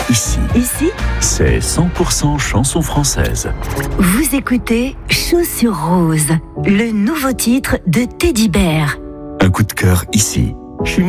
ici. Ici, C'est 100% chanson française. vous écoutez Chaussures Roses, le nouveau titre de Teddy Bear. Un coup de cœur ici.